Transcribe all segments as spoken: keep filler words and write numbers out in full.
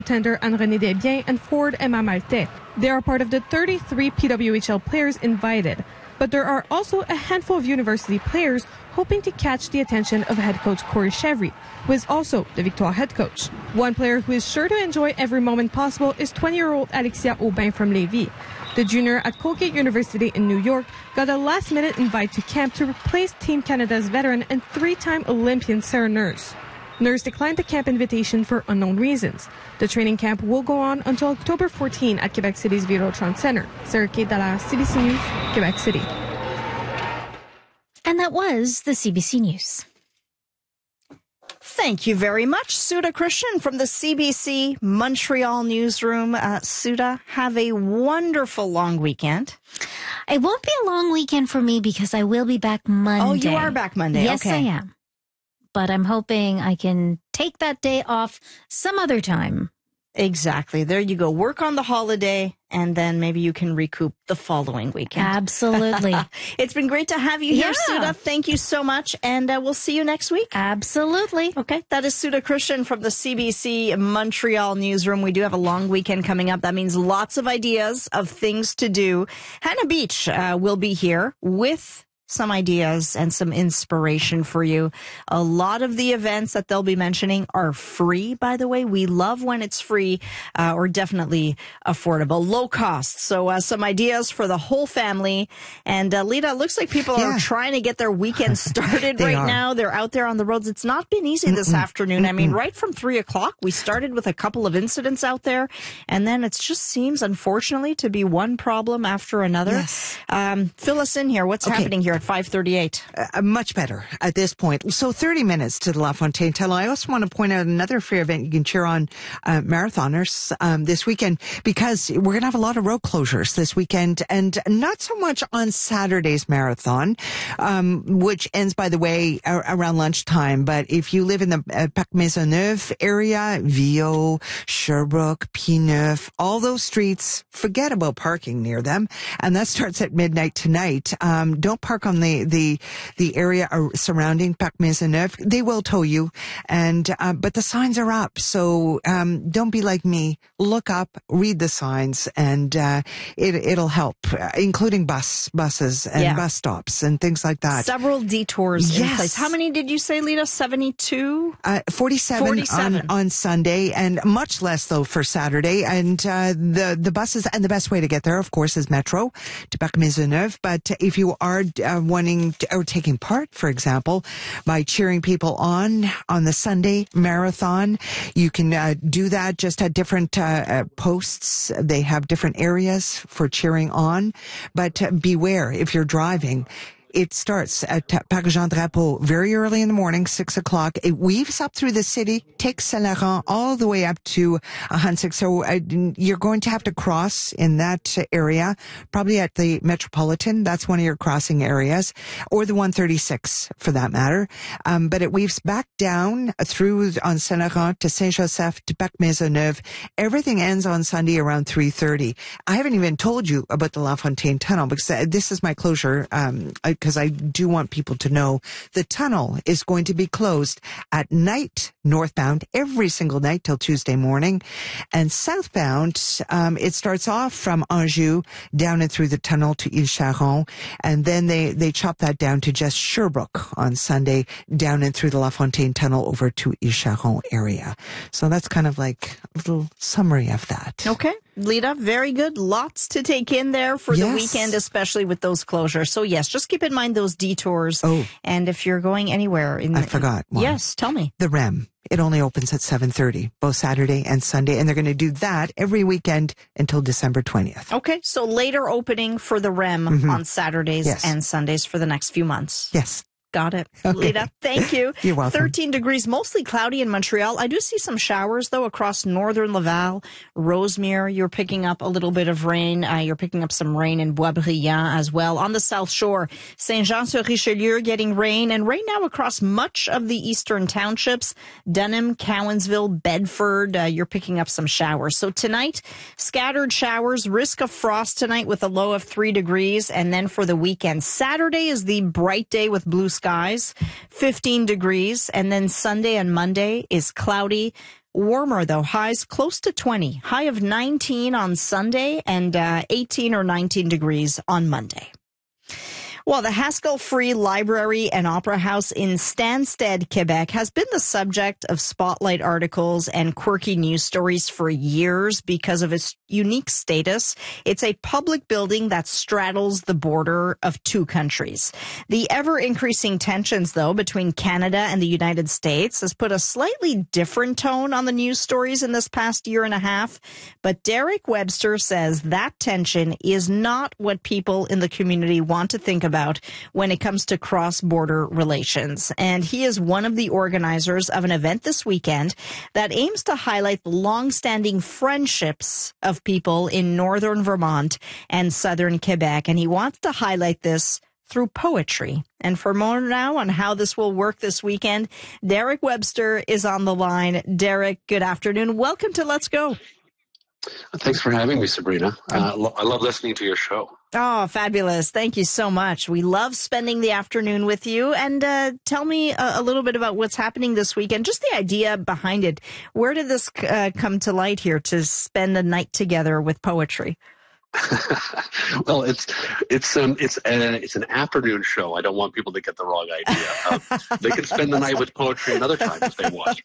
Tender Anne-Renée Desbiens and forward Emma Maltais. They are part of the thirty-three P W H L players invited, but there are also a handful of university players hoping to catch the attention of head coach Corey Chevry, who is also the Victoire head coach. One player who is sure to enjoy every moment possible is twenty-year-old Alexia Aubin from Lévis. The junior at Colgate University in New York got a last-minute invite to camp to replace Team Canada's veteran and three-time Olympian Sarah Nurse. Nurse declined the camp invitation for unknown reasons. The training camp will go on until October fourteenth at Quebec City's Videotron Center. Sarah Kate Dallaire, C B C News, Quebec City. And that was the C B C News. Thank you very much, Suda Christian from the C B C Montreal newsroom. Uh, Suda, have a wonderful long weekend. It won't be a long weekend for me because I will be back Monday. Oh, you are back Monday. Yes, okay. I am. But I'm hoping I can take that day off some other time. Exactly. There you go. Work on the holiday, and then maybe you can recoup the following weekend. Absolutely. It's been great to have you here, Yeah. Suda. Thank you so much, and uh, we'll see you next week. Absolutely. Okay. That is Suda Christian from the C B C Montreal newsroom. We do have a long weekend coming up. That means lots of ideas of things to do. Hannah Beach uh, will be here with some ideas and some inspiration for you. A lot of the events that they'll be mentioning are free, by the way. We love when it's free uh, or definitely affordable, low cost. So uh, some ideas for the whole family. And uh, Lita, it looks like people yeah. are trying to get their weekend started right are. now. They're out there on the roads. It's not been easy this Mm-mm. afternoon. Mm-mm. I mean, right from three o'clock, we started with a couple of incidents out there. And then it just seems, unfortunately, to be one problem after another. Yes. Um, fill us in here. What's okay. happening here? five thirty-eight. Uh, much better at this point. So thirty minutes to the La Fontaine Tunnel. I also want to point out another free event you can cheer on uh, marathoners um, this weekend, because we're going to have a lot of road closures this weekend, and not so much on Saturday's marathon, um, which ends, by the way, a- around lunchtime. But if you live in the uh, Parc Maisonneuve area, Viau, Sherbrooke, P-Neuf, all those streets, forget about parking near them. And that starts at midnight tonight. Um, don't park on the, the, the area surrounding Parc Maisonneuve. They will tow you. And, uh, but the signs are up. So, um, don't be like me. Look up, read the signs, and, uh, it, it'll help, including bus, buses and yeah. bus stops and things like that. Several detours yes. in place. How many did you say, Lita? seventy-two? Uh, forty-seven, forty-seven. On, on Sunday, and much less though for Saturday. And, uh, the, the buses, and the best way to get there, of course, is Metro to Parc Maisonneuve. But if you are uh, wanting to, or taking part, for example, by cheering people on on the Sunday marathon, you can uh, do that just at different uh, uh, posts. They have different areas for cheering on. But uh, beware if you're driving. It starts at Parc Jean Drapeau very early in the morning, six o'clock. It weaves up through the city, takes Saint-Laurent all the way up to Huntsic. So uh, you're going to have to cross in that area, probably at the Metropolitan. That's one of your crossing areas, or the one thirty-six for that matter. Um, but it weaves back down through on Saint-Laurent to Saint-Joseph to Parc Maisonneuve. Everything ends on Sunday around three thirty. I haven't even told you about the La Fontaine Tunnel, because this is my closure. Um, I, because I do want people to know the tunnel is going to be closed at night, northbound, every single night till Tuesday morning. And southbound, um, it starts off from Anjou down and through the tunnel to Ile Charon. And then they, they chop that down to just Sherbrooke on Sunday, down and through the La Fontaine Tunnel over to Ile Charon area. So that's kind of like a little summary of that. Okay. Lita, very good. Lots to take in there for yes. the weekend, especially with those closures. So yes, just keep in mind those detours. Oh. And if you're going anywhere in I the, forgot one. Yes, tell me. The R E M. It only opens at seven thirty, both Saturday and Sunday, and they're going to do that every weekend until December twentieth. Okay, so later opening for the R E M mm-hmm. on Saturdays yes. and Sundays for the next few months. Yes. Got it. Okay. Lita, thank you. You're welcome. thirteen degrees, mostly cloudy in Montreal. I do see some showers, though, across northern Laval. Rosemere, you're picking up a little bit of rain. Uh, you're picking up some rain in Boisbriand as well. On the South Shore, Saint-Jean-sur-Richelieu getting rain, and rain now across much of the eastern townships. Denham, Cowansville, Bedford, uh, you're picking up some showers. So tonight, scattered showers, risk of frost tonight with a low of three degrees. And then for the weekend, Saturday is the bright day with blue skies, fifteen degrees. And then Sunday and Monday is cloudy Warmer, though, highs close to twenty. High of nineteen on Sunday and uh, eighteen or nineteen degrees on Monday. Well, the Haskell Free Library and Opera House in Stansted, Quebec, has been the subject of spotlight articles and quirky news stories for years because of its unique status. It's a public building that straddles the border of two countries. The ever-increasing tensions, though, between Canada and the United States has put a slightly different tone on the news stories in this past year and a half. But Derek Webster says that tension is not what people in the community want to think about about when it comes to cross-border relations. And he is one of the organizers of an event this weekend that aims to highlight the long-standing friendships of people in northern Vermont and southern Quebec. And he wants to highlight this through poetry. And for more now on how this will work this weekend, Derek Webster is on the line. Derek, good afternoon. Welcome to Let's Go. Thanks for having me, Sabrina. Uh, lo- I love listening to your show. Oh, fabulous. Thank you so much. We love spending the afternoon with you. And uh, tell me a, a little bit about what's happening this weekend, just the idea behind it. Where did this uh, come to light here to spend a night together with poetry? Well, it's it's um it's a, it's an afternoon show. I don't want people to get the wrong idea. Um, they can spend the night with poetry another time if they want.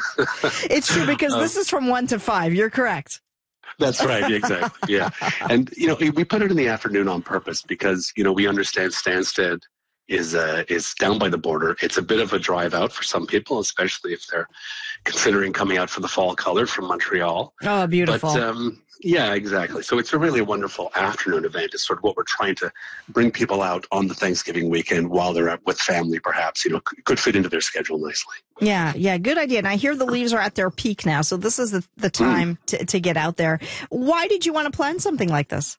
It's true because um, this is from one to five. You're correct. That's right. Exactly. Yeah. And, you know, we put it in the afternoon on purpose because, you know, we understand Stansted is uh, is down by the border. It's a bit of a drive out for some people, especially if they're considering coming out for the fall color from Montreal. Oh, beautiful. But, um, yeah, exactly. So it's a really wonderful afternoon event. It's sort of what we're trying to bring people out on the Thanksgiving weekend while they're with family, perhaps, you know, could fit into their schedule nicely. Yeah, yeah, good idea. And I hear the leaves are at their peak now, so this is the, the time mm. to, to get out there. Why did you want to plan something like this?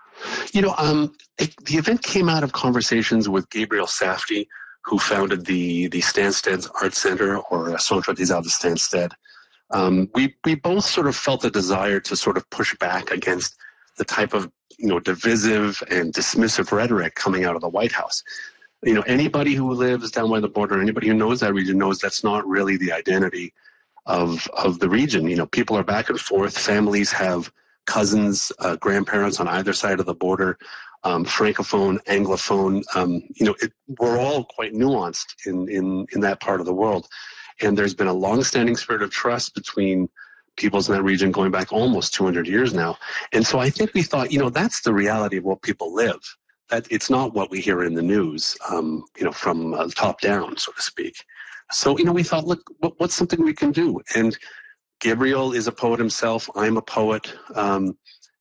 You know, um, it, the event came out of conversations with Gabriel Safdie, who founded the the Stansted Art Center, or Centre des Arts de Stansted. Um, we we both sort of felt a desire to sort of push back against the type of, you know, divisive and dismissive rhetoric coming out of the White House. You know, anybody who lives down by the border, anybody who knows that region knows that's not really the identity of of the region. You know, people are back and forth. Families have cousins, uh, grandparents on either side of the border, um, francophone, anglophone. Um, you know, it, we're all quite nuanced in, in, in that part of the world. And there's been a long-standing spirit of trust between peoples in that region going back almost two hundred years now. And so I think we thought, you know, that's the reality of what people live. That it's not what we hear in the news, um, you know, from uh, top down, so to speak. So, you know, we thought, look, what, what's something we can do? And Gabriel is a poet himself. I'm a poet. Um,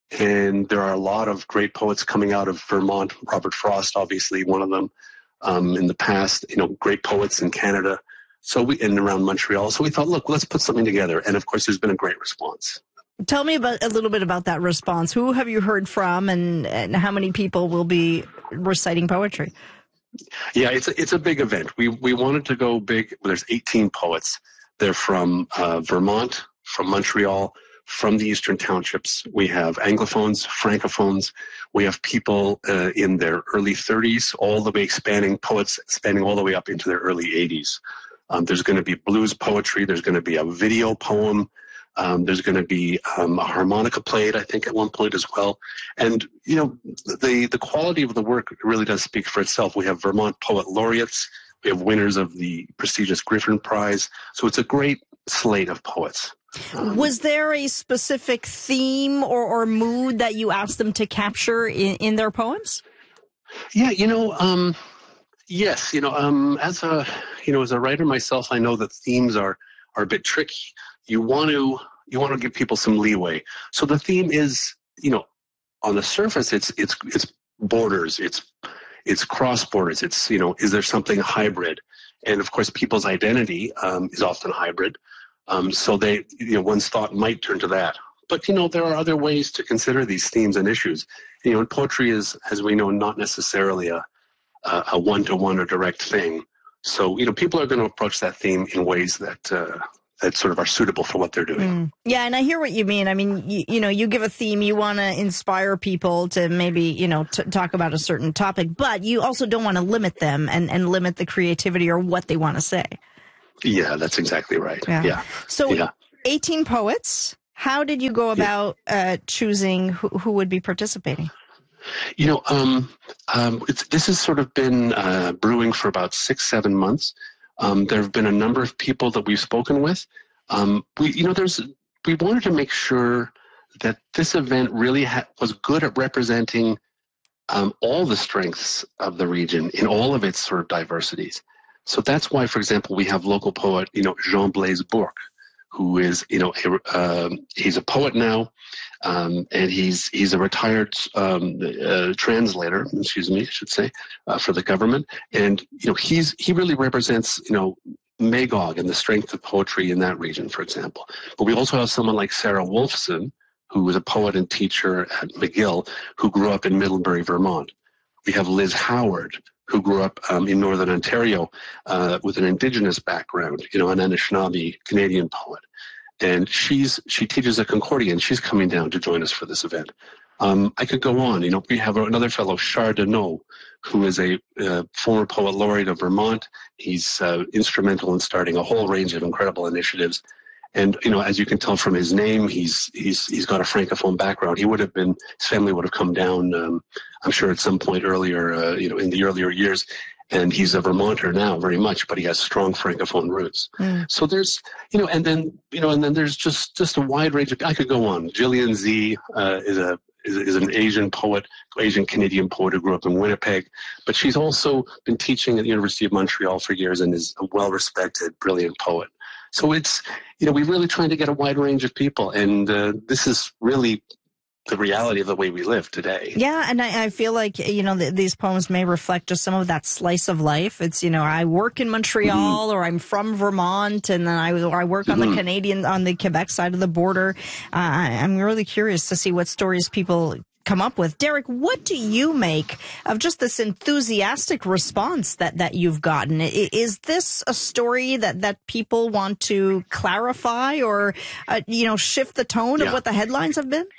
and there are a lot of great poets coming out of Vermont. Robert Frost, obviously, one of them um, in the past, you know, great poets in Canada. So we, and around Montreal. So we thought, look, let's put something together. And of course, there's been a great response. Tell me about a little bit about that response. Who have you heard from, and, and how many people will be reciting poetry? Yeah, it's a, it's a big event. We we wanted to go big. There's eighteen poets. They're from uh, Vermont, from Montreal, from the Eastern Townships. We have Anglophones, Francophones. We have people uh, in their early thirties, all the way spanning poets, spanning all the way up into their early eighties. Um, there's going to be blues poetry. There's going to be a video poem. Um, there's going to be um, a harmonica played, I think, at one point as well. And, you know, the, the quality of the work really does speak for itself. We have Vermont Poet Laureates. We have winners of the prestigious Griffin Prize. So it's a great slate of poets. Um, Was there a specific theme or, or mood that you asked them to capture in, in their poems? Yeah, you know, um, yes. You know, um, as a, you know, as a writer myself, I know that themes are, are a bit tricky. You want to you want to give people some leeway. So the theme is, you know, on the surface, it's it's it's borders, it's it's cross borders. It's, you know, is there something hybrid? And of course, people's identity um, is often hybrid. Um, so they, you know, one's thought might turn to that. But you know, there are other ways to consider these themes and issues. You know, and poetry is, as we know, not necessarily a a one to one or direct thing. So you know, people are going to approach that theme in ways that. Uh, that sort of are suitable for what they're doing. Mm. Yeah, and I hear what you mean. I mean, you, you know, you give a theme, you want to inspire people to maybe, you know, t- talk about a certain topic, but you also don't want to limit them and, and limit the creativity or what they want to say. Yeah, that's exactly right. Yeah. yeah. So yeah. eighteen poets. How did you go about uh, choosing who, who would be participating? You know, um, um, it's, this has sort of been uh, brewing for about six, seven months. Um, there have been a number of people that we've spoken with. Um, we, you know, there's we wanted to make sure that this event really ha- was good at representing um, all the strengths of the region in all of its sort of diversities. So that's why, for example, we have local poet, you know, Jean-Blaise Bourque, who is, you know, a, uh, he's a poet now, um, and he's he's a retired um, uh, translator, excuse me, I should say, uh, for the government. And, you know, he's he really represents, you know, Magog and the strength of poetry in that region, for example. But we also have someone like Sarah Wolfson, who was a poet and teacher at McGill, who grew up in Middlebury, Vermont. We have Liz Howard, who grew up um, in Northern Ontario uh, with an Indigenous background, you know, an Anishinaabe Canadian poet. And she's she teaches at Concordia, and she's coming down to join us for this event. Um, I could go on. You know, we have another fellow, Char Deneau, who is a uh, former poet laureate of Vermont. He's uh, instrumental in starting a whole range of incredible initiatives. And, you know, as you can tell from his name, he's he's he's got a Francophone background. He would have been, his family would have come down, um, I'm sure, at some point earlier, uh, you know, in the earlier years. And he's a Vermonter now, very much, but he has strong Francophone roots. Mm. So there's, you know, and then, you know, and then there's just just a wide range of, I could go on. Jillian Z uh, is a is, is an Asian poet, Asian Canadian poet who grew up in Winnipeg, but she's also been teaching at the University of Montreal for years and is a well-respected, brilliant poet. So it's, you know, we're really trying to get a wide range of people, and uh, this is really the reality of the way we live today. Yeah, and I, I feel like, you know, th- these poems may reflect just some of that slice of life. It's, you know, I work in Montreal, mm-hmm. or I'm from Vermont, and then I, or I work mm-hmm. on the Canadian, on the Quebec side of the border. Uh, I, I'm really curious to see what stories people come up with. Derek, what do you make of just this enthusiastic response that, that you've gotten? Is this a story that, that people want to clarify or, uh, you know, shift the tone yeah. of what the headlines have been?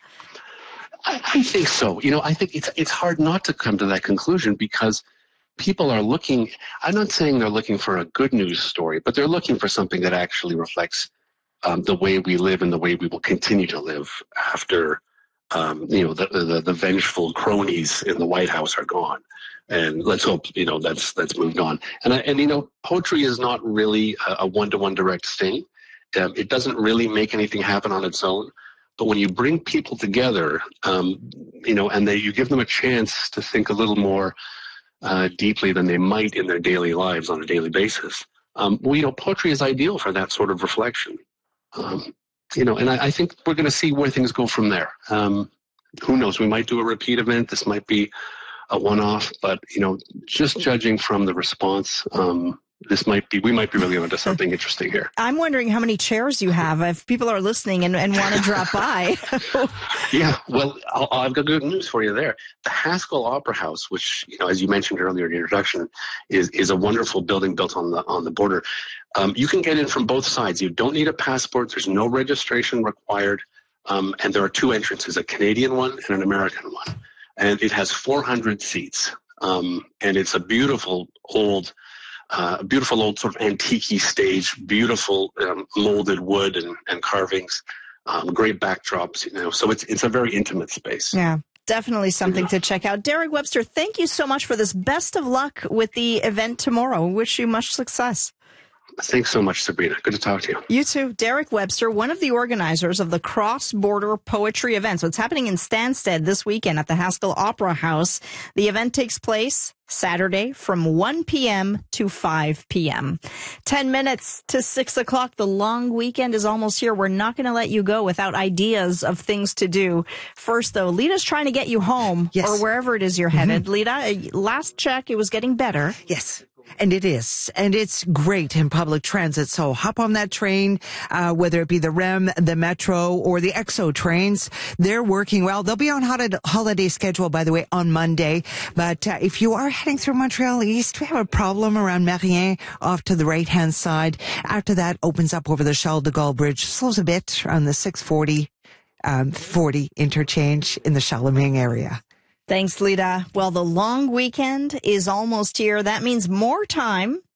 I, I think so. You know, I think it's it's hard not to come to that conclusion because people are looking, I'm not saying they're looking for a good news story, but they're looking for something that actually reflects um, the way we live and the way we will continue to live after Um, you know, the, the the vengeful cronies in the White House are gone, and let's hope you know that's that's moved on. And I, and you know, poetry is not really a one to one direct thing. Um, it doesn't really make anything happen on its own. But when you bring people together, um, you know, and they you give them a chance to think a little more uh, deeply than they might in their daily lives on a daily basis, um, well, you know, poetry is ideal for that sort of reflection. Um, You know, and I, I think we're going to see where things go from there. Um, who knows? We might do a repeat event. This might be a one-off, but you know, just judging from the response, um, this might be. We might be really onto something interesting here. I'm wondering how many chairs you have if people are listening and, and want to drop by. Yeah, well, I'll, I've got good news for you there. The Haskell Opera House, which you know, as you mentioned earlier in the introduction, is is a wonderful building built on the on the border. Um, you can get in from both sides. You don't need a passport. There's no registration required. Um, and there are two entrances, a Canadian one and an American one. And it has four hundred seats. Um, and it's a beautiful old, uh, beautiful old sort of antique-y stage, beautiful um, molded wood and, and carvings, um, great backdrops, you know. So it's it's a very intimate space. Yeah. Definitely something to check out. Derek Webster, thank you so much for this. Best of luck with the event tomorrow. Wish you much success. Thanks so much, Sabrina. Good to talk to you. You too. Derek Webster, one of the organizers of the Cross-Border Poetry event. So it's happening in Stansted this weekend at the Haskell Opera House. The event takes place Saturday from one p.m. to five p.m. Ten minutes to six o'clock. The long weekend is almost here. We're not going to let you go without ideas of things to do. First, though, Lita's trying to get you home yes. or wherever it is you're mm-hmm. headed. Lita, last check, it was getting better. Yes. And it is. And it's great in public transit. So hop on that train, uh, whether it be the R E M, the Metro, or the X O trains. They're working well. They'll be on holiday, holiday schedule, by the way, on Monday. But uh, if you are heading through Montreal East, we have a problem around Marien off to the right-hand side. After that, opens up over the Charles de Gaulle Bridge. Slows a bit on the six forty, um, forty interchange in the Charlemagne area. Thanks, Lita. Well, the long weekend is almost here. That means more time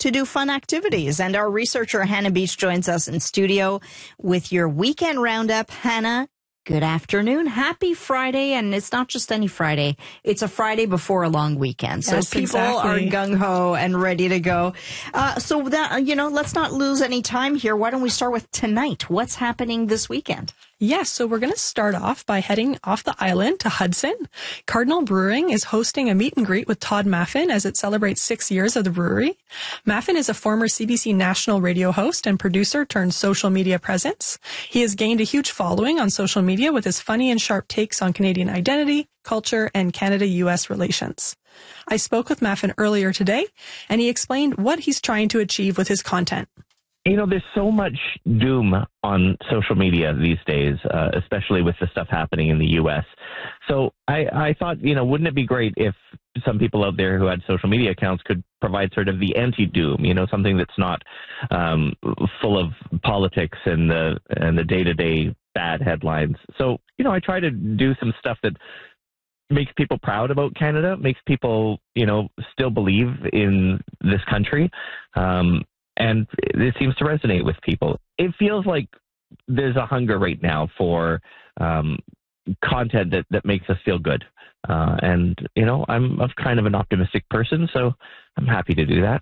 to do fun activities. And our researcher, Hannah Beach, joins us in studio with your weekend roundup. Hannah, good afternoon. Happy Friday. And it's not just any Friday. It's a Friday before a long weekend. So yes, people exactly. are gung-ho and ready to go. Uh, so that, you know, let's not lose any time here. Why don't we start with tonight? What's happening this weekend? Yes, so we're going to start off by heading off the island to Hudson. Cardinal Brewing is hosting a meet and greet with Todd Maffin as it celebrates six years of the brewery. Maffin is a former C B C national radio host and producer turned social media presence. He has gained a huge following on social media with his funny and sharp takes on Canadian identity, culture, and Canada-U S relations. I spoke with Maffin earlier today, and he explained what he's trying to achieve with his content. You know, there's so much doom on social media these days, uh, especially with the stuff happening in the U S. So I, I thought, you know, wouldn't it be great if some people out there who had social media accounts could provide sort of the anti-doom, you know, something that's not um, full of politics and the and the day-to-day bad headlines. So, you know, I try to do some stuff that makes people proud about Canada, makes people, you know, still believe in this country. Um, And it seems to resonate with people. It feels like there's a hunger right now for um, content that, that makes us feel good. Uh, and, you know, I'm, I'm kind of an optimistic person, so I'm happy to do that.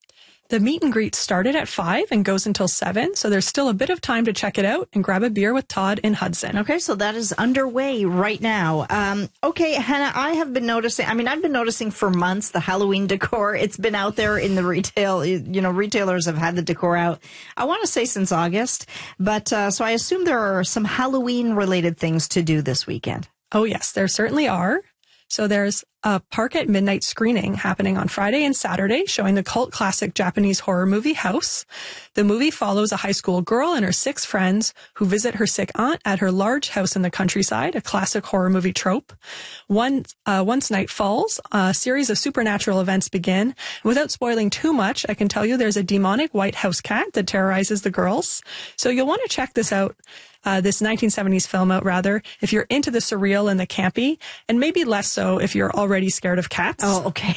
The meet and greet started at five and goes until seven, so there's still a bit of time to check it out and grab a beer with Todd in Hudson. Okay, so that is underway right now. Um, okay, Hannah, I have been noticing, I mean, I've been noticing for months the Halloween decor. It's been out there in the retail, you know, retailers have had the decor out, I want to say since August. But uh, so I assume there are some Halloween-related things to do this weekend. Oh, yes, there certainly are. So there's a Park at Midnight screening happening on Friday and Saturday showing the cult classic Japanese horror movie House. The movie follows a high school girl and her six friends who visit her sick aunt at her large house in the countryside, a classic horror movie trope. One, uh, once night falls, a series of supernatural events begin. Without spoiling too much, I can tell you there's a demonic white house cat that terrorizes the girls. So you'll want to check this out. Uh, this nineteen seventies film out, rather, if you're into the surreal and the campy, and maybe less so if you're already scared of cats. Oh, okay.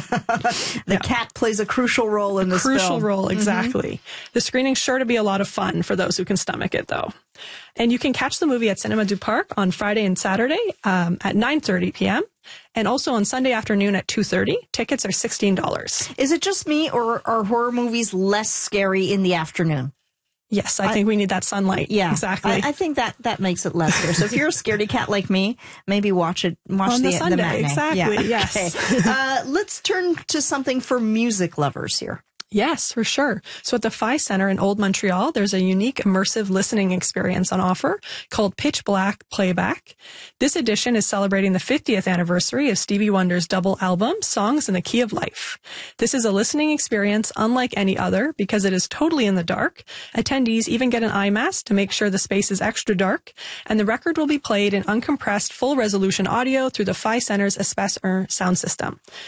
the yeah. cat plays a crucial role in a this crucial film. role, exactly. Mm-hmm. The screening's sure to be a lot of fun for those who can stomach it, though. And you can catch the movie at Cinema du Parc on Friday and Saturday um, at nine thirty p.m. and also on Sunday afternoon at two thirty. Tickets are sixteen dollars. Is it just me, or are horror movies less scary in the afternoon? Yes, I, I think we need that sunlight. Yeah, exactly. I, I think that, that makes it less scary. So if you're a scaredy cat like me, maybe watch it. Watch on the, the Sunday. The matinee. Exactly. Yeah. Yes. Okay. uh, let's turn to something for music lovers here. Yes, for sure. So at the Phi Center in Old Montreal, there's a unique immersive listening experience on offer called Pitch Black Playback. This edition is celebrating the fiftieth anniversary of Stevie Wonder's double album, Songs in the Key of Life. This is a listening experience unlike any other because it is totally in the dark. Attendees even get an eye mask to make sure the space is extra dark, and the record will be played in uncompressed full resolution audio through the Phi Center's Espace un sound system.